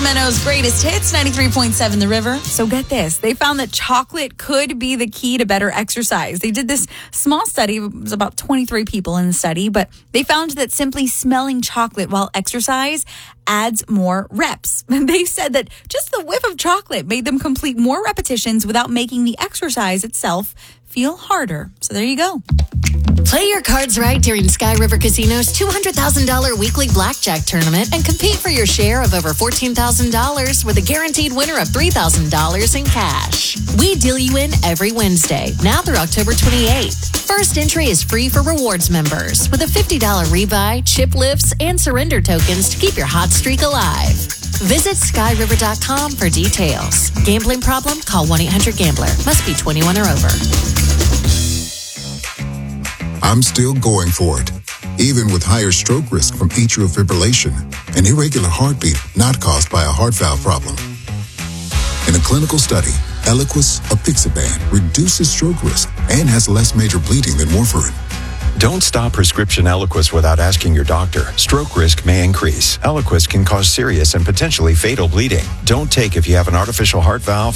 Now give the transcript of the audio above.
Sacramento's greatest hits, 93.7 The River. So get this. They found that chocolate could be the key to better exercise. They did this small study. It was about 23 people in the study, but they found that simply smelling chocolate while exercise adds more reps. And they said that just the whiff of chocolate made them complete more repetitions without making the exercise itself feel harder. So there you go. Play your cards right during Sky River Casino's $200,000 weekly blackjack tournament and compete for your share of over $14,000 with a guaranteed winner of $3,000 in cash. We deal you in every Wednesday, now through October 28th. First entry is free for rewards members with a $50 rebuy, chip lifts, and surrender tokens to keep your hot streak alive. Visit skyriver.com for details. Gambling problem? Call 1-800-GAMBLER. Must be 21 or over. I'm still going for it, even with higher stroke risk from atrial fibrillation, an irregular heartbeat not caused by a heart valve problem. In a clinical study, Eliquis apixaban reduces stroke risk and has less major bleeding than warfarin. Don't stop prescription Eliquis without asking your doctor. Stroke risk may increase. Eliquis can cause serious and potentially fatal bleeding. Don't take if you have an artificial heart valve,